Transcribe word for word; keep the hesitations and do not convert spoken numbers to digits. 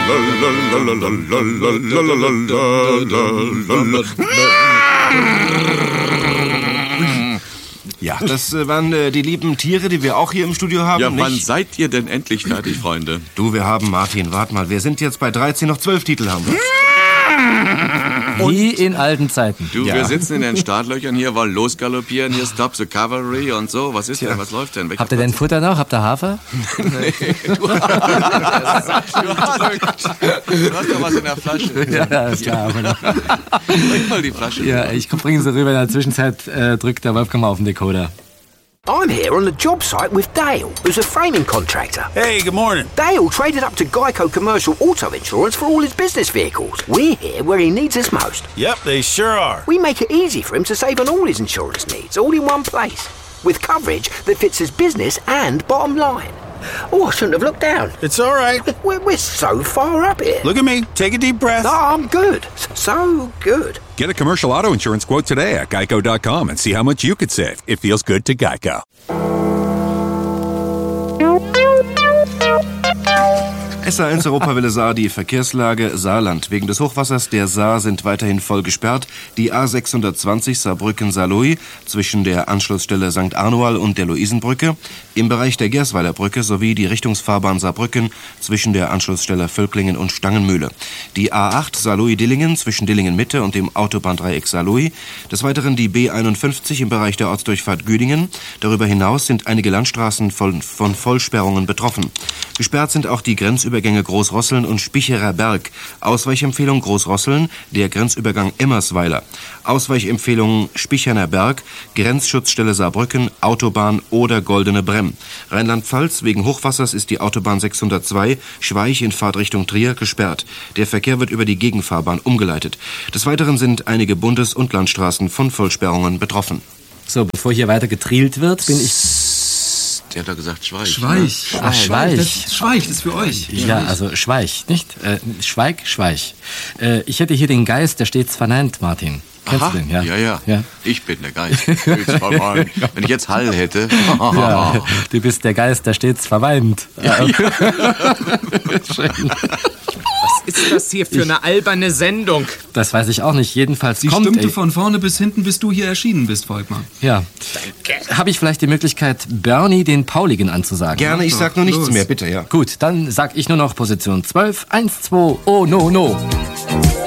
Ja, das äh, waren äh, die lieben Tiere, die wir auch hier im Studio haben. Ja, nicht? wann seid ihr denn endlich fertig, Freunde? Du, wir haben, Martin, warte mal, wir sind jetzt bei dreizehn, noch zwölf Titel haben wir. Wie in alten Zeiten. Du, Ja. wir sitzen in den Startlöchern hier, wollen losgaloppieren, hier Stop the Cavalry und so. Was ist Tja. denn, was läuft denn? Welcher Habt ihr denn Futter noch? Habt ihr Hafer? Du hast, du hast doch was in der Flasche. Ja, ist klar. Aber noch. Bring mal die Flasche. Ja, ich bringe sie rüber. In der Zwischenzeit äh, drückt der Wolfgang mal auf den Decoder. I'm here on the job site with Dale, who's a framing contractor. Hey, good morning. Dale traded up to Geico Commercial Auto Insurance for all his business vehicles. We're here where he needs us most. Yep, they sure are. We make it easy for him to save on all his insurance needs, all in one place, with coverage that fits his business and bottom line. Oh, I shouldn't have looked down. It's all right. We're, we're so far up here. Look at me. Take a deep breath. No, I'm good. So good. Get a commercial auto insurance quote today at geico dot com and see how much you could save. It feels good to Geico. S A eins Europawelle Saar, die Verkehrslage Saarland. Wegen des Hochwassers der Saar sind weiterhin voll gesperrt die A sechshundertzwanzig Saarbrücken-Saarlouis zwischen der Anschlussstelle Sankt Arnoal und der Luisenbrücke, im Bereich der Gersweiler Brücke sowie die Richtungsfahrbahn Saarbrücken zwischen der Anschlussstelle Völklingen und Stangenmühle. Die A acht Saarlouis-Dillingen zwischen Dillingen-Mitte und dem Autobahndreieck Saarlouis. Des Weiteren die B einundfünfzig im Bereich der Ortsdurchfahrt Güdingen. Darüber hinaus sind einige Landstraßen von, von Vollsperrungen betroffen. Gesperrt sind auch die Grenzübergänge Großrosseln und Spicherer Berg. Ausweichempfehlung Großrosseln, der Grenzübergang Emmersweiler. Ausweichempfehlung Spicherner Berg, Grenzschutzstelle Saarbrücken, Autobahn oder Goldene Bremm. Rheinland-Pfalz, wegen Hochwassers ist die Autobahn sechshundertzwei Schweich in Fahrtrichtung Trier gesperrt. Der Verkehr wird über die Gegenfahrbahn umgeleitet. Des Weiteren sind einige Bundes- und Landstraßen von Vollsperrungen betroffen. So, bevor hier weiter getrielt wird, bin ich... Der hat doch gesagt Schweich. Schweich. Ach, Schweich. Das, Schweich, das ist für euch. Ja, also Schweich, nicht? Äh, Schweig, Schweich. Äh, ich hätte hier den Geist, der stets verneint, Martin. Kennst Aha, du den? Ja, ja, ja. ja. Ich bin der Geist. Wenn ich jetzt Hall hätte. Ja, du bist der Geist, der stets verweint. Ja, ja. Schön. Was ist das hier für eine alberne Sendung? Das weiß ich auch nicht. Jedenfalls Sie kommt... stimmte ey, von vorne bis hinten, bis du hier erschienen bist, Volkmar. Ja. Habe ich vielleicht die Möglichkeit, Bernie den Pauligen anzusagen? Gerne, ich sag nur nichts los. mehr, bitte, ja. Gut, dann sag ich nur noch Position zwölf. Eins, zwei, oh, no, no.